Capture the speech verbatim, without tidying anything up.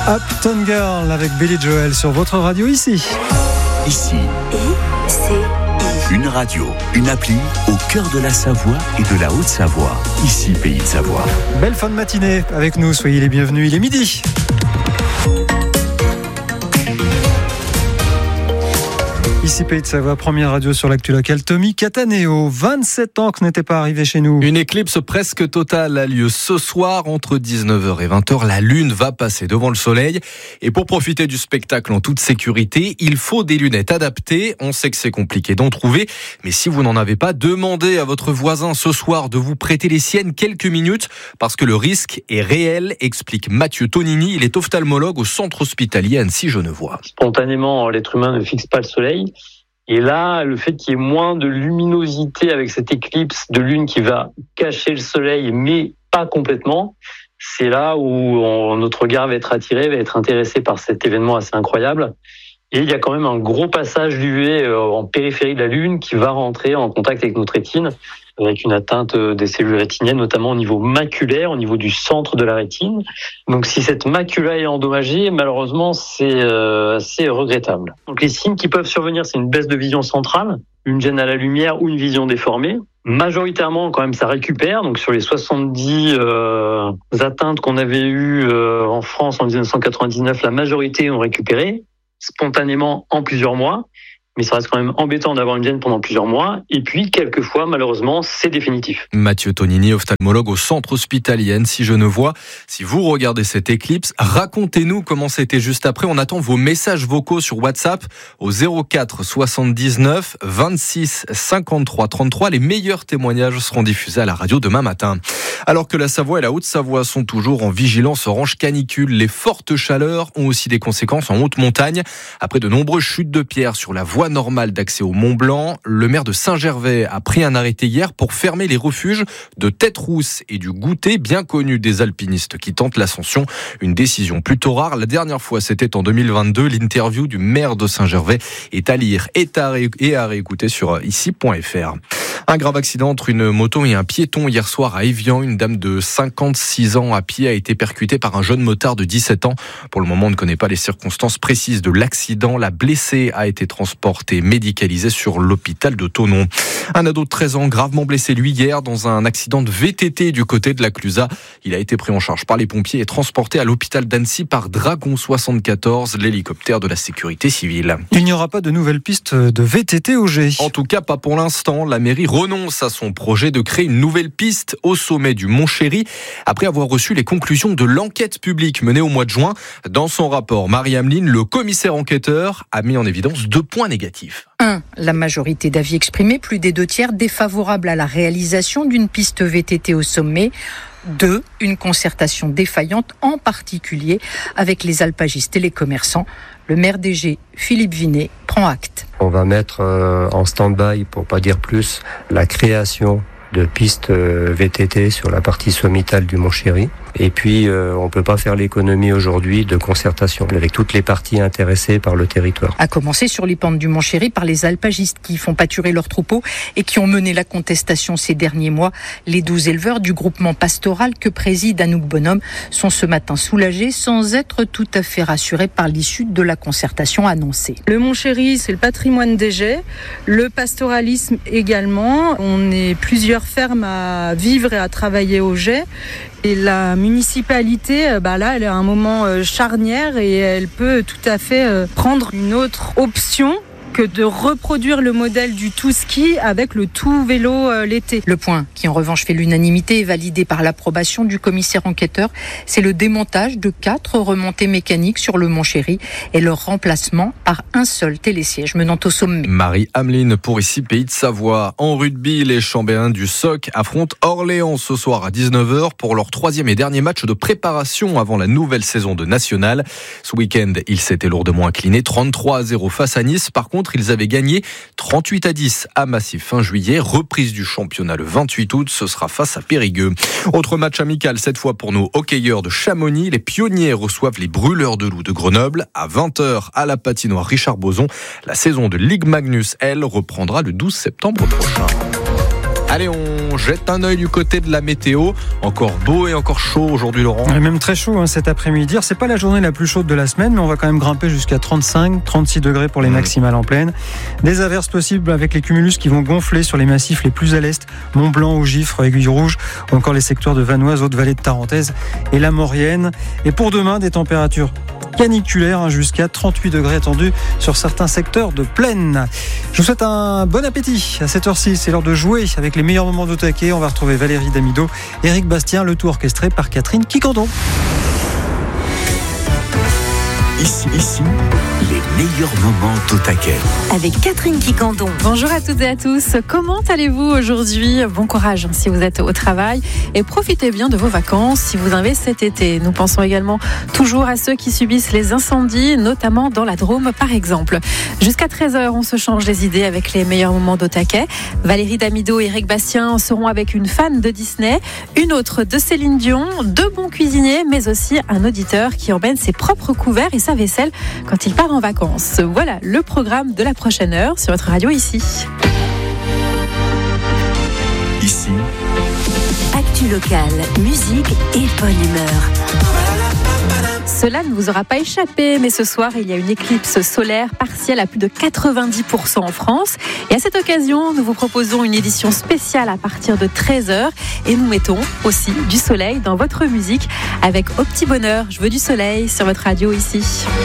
Uptown Girl avec Billy Joel sur votre radio ici. Ici. Et c'est une radio, une appli au cœur de la Savoie et de la Haute-Savoie. Ici, Pays de Savoie. Belle fin de matinée avec nous, soyez les bienvenus, il est midi. Ici Pays de Savoie, première radio sur l'actu locale. Tommy Cataneo, vingt-sept ans que n'était pas arrivé chez nous. Une éclipse presque totale a lieu ce soir entre dix-neuf heures et vingt heures. La lune va passer devant le soleil. Et pour profiter du spectacle en toute sécurité, il faut des lunettes adaptées. On sait que c'est compliqué d'en trouver. Mais si vous n'en avez pas, demandez à votre voisin ce soir de vous prêter les siennes quelques minutes parce que le risque est réel, explique Mathieu Tonini. Il est ophtalmologue au centre hospitalier Annecy-Genevois. Spontanément, l'être humain ne fixe pas le soleil. Et là, le fait qu'il y ait moins de luminosité avec cette éclipse de lune qui va cacher le soleil, mais pas complètement, c'est là où on, notre regard va être attiré, va être intéressé par cet événement assez incroyable. Et il y a quand même un gros passage d'U V en périphérie de la lune qui va rentrer en contact avec notre rétine, avec une atteinte des cellules rétiniennes, notamment au niveau maculaire, au niveau du centre de la rétine. Donc si cette macula est endommagée, malheureusement, c'est euh, assez regrettable. Donc les signes qui peuvent survenir, c'est une baisse de vision centrale, une gêne à la lumière ou une vision déformée. Majoritairement, quand même, ça récupère. Donc sur les soixante-dix euh, atteintes qu'on avait eues euh, en France en dix-neuf cent quatre-vingt-dix-neuf, la majorité ont récupéré spontanément en plusieurs mois. Mais ça reste quand même embêtant d'avoir une gêne pendant plusieurs mois. Et puis, quelquefois, malheureusement, c'est définitif. Mathieu Tonini, ophtalmologue au centre hospitalier Annecy-Genevois. Si vous regardez cette éclipse, racontez-nous comment c'était juste après. On attend vos messages vocaux sur WhatsApp au zéro quatre soixante-dix-neuf vingt-six cinquante-trois trente-trois. Les meilleurs témoignages seront diffusés à la radio demain matin. Alors que la Savoie et la Haute-Savoie sont toujours en vigilance orange canicule, les fortes chaleurs ont aussi des conséquences en haute montagne. Après de nombreuses chutes de pierres sur la voie normale d'accès au Mont Blanc, le maire de Saint-Gervais a pris un arrêté hier pour fermer les refuges de Tête-Rousse et du Goûter, bien connus des alpinistes qui tentent l'ascension. Une décision plutôt rare. La dernière fois, c'était en deux mille vingt-deux. L'interview du maire de Saint-Gervais est à lire et à réécouter sur ici point f r. Un grave accident entre une moto et un piéton hier soir à Évian. Une dame de cinquante-six ans à pied a été percutée par un jeune motard de dix-sept ans. Pour le moment, on ne connaît pas les circonstances précises de l'accident. La blessée a été transportée, médicalisée sur l'hôpital de Thonon. Un ado de treize ans gravement blessé, lui, hier, dans un accident de V T T du côté de la Clusaz. Il a été pris en charge par les pompiers et transporté à l'hôpital d'Annecy par Dragon soixante-quatorze, l'hélicoptère de la sécurité civile. Il n'y aura pas de nouvelles pistes de V T T au G. En tout cas, pas pour l'instant. La mairie renonce à son projet de créer une nouvelle piste au sommet du Mont Chéry après avoir reçu les conclusions de l'enquête publique menée au mois de juin. Dans son rapport, Marie-Ameline, le commissaire enquêteur, a mis en évidence deux points négatifs. un. La majorité d'avis exprimés, plus des deux tiers défavorables à la réalisation d'une piste V T T au sommet. deux. Une concertation défaillante, en particulier avec les alpagistes et les commerçants. Le maire des G, Philippe Vinet, prend acte. On va mettre euh, en stand-by, pour pas dire plus, la création de pistes euh, V T T sur la partie sommitale du Mont Chéry. Et puis, euh, on peut pas faire l'économie aujourd'hui de concertation avec toutes les parties intéressées par le territoire. À commencer sur les pentes du Mont Chéry par les alpagistes qui font pâturer leurs troupeaux et qui ont mené la contestation ces derniers mois. Les douze éleveurs du groupement pastoral que préside Anouk Bonhomme sont ce matin soulagés sans être tout à fait rassurés par l'issue de la concertation annoncée. Le Mont Chéry, c'est le patrimoine des Gets, le pastoralisme également. On est plusieurs fermes à vivre et à travailler au Gets. Et la municipalité, bah là, elle est à un moment charnière et elle peut tout à fait prendre une autre option que de reproduire le modèle du tout ski avec le tout vélo euh, l'été. Le point qui en revanche fait l'unanimité et validé par l'approbation du commissaire enquêteur, c'est le démontage de quatre remontées mécaniques sur le Mont Chéry et leur remplacement par un seul télésiège menant au sommet. Marie-Ameline pour ici Pays de Savoie. En rugby, les Chambéens du S O C affrontent Orléans ce soir à dix-neuf heures pour leur troisième et dernier match de préparation avant la nouvelle saison de National. Ce week-end, ils s'étaient lourdement inclinés trente-trois à zéro face à Nice. Par contre, ils avaient gagné trente-huit à dix à Massif fin juillet. Reprise du championnat le vingt-huit août, ce sera face à Périgueux. Autre match amical, cette fois pour nos hockeyeurs de Chamonix. Les Pionniers reçoivent les Brûleurs de Loup de Grenoble à vingt heures à la patinoire Richard Boson. La saison de Ligue Magnus, elle, reprendra le douze septembre prochain. Allez, on jette un œil du côté de la météo. Encore beau et encore chaud aujourd'hui, Laurent. Et même très chaud hein, cet après-midi. C'est pas la journée la plus chaude de la semaine, mais on va quand même grimper jusqu'à trente-cinq, trente-six degrés pour les mmh. maximales en plaine. Des averses possibles avec les cumulus qui vont gonfler sur les massifs les plus à l'est, Mont-Blanc, Augifre, Aiguille Rouge, ou encore les secteurs de Vanoise, Haute-Vallée de Tarentaise et la Maurienne. Et pour demain, des températures caniculaires hein, jusqu'à trente-huit degrés attendus sur certains secteurs de plaine. Je vous souhaite un bon appétit à cette heure-ci. C'est l'heure de jouer avec les meilleurs moments d'Au Taquet. On va retrouver Valérie Damido, Éric Bastien, le tout orchestré par Catherine Quiquendon. Ici, ici, les meilleurs moments d'Au Taquet. Avec Catherine Quiquendon. Bonjour à toutes et à tous. Comment allez-vous aujourd'hui ? Bon courage si vous êtes au travail et profitez bien de vos vacances si vous en avez cet été. Nous pensons également toujours à ceux qui subissent les incendies, notamment dans la Drôme par exemple. Jusqu'à treize heures, on se change les idées avec les meilleurs moments d'Au Taquet. Valérie Damido et Éric Bastien seront avec une fan de Disney, une autre de Céline Dion, deux bons cuisiniers, mais aussi un auditeur qui emmène ses propres couverts et sa vaisselle quand il part en vacances. Voilà le programme de la prochaine heure sur votre radio ici. Ici. Actu locale, musique et bonne humeur. Cela ne vous aura pas échappé, mais ce soir, il y a une éclipse solaire partielle à plus de quatre-vingt-dix pour cent en France. Et à cette occasion, nous vous proposons une édition spéciale à partir de treize heures. Et nous mettons aussi du soleil dans votre musique avec Au Petit Bonheur. Je veux du soleil sur votre radio ici.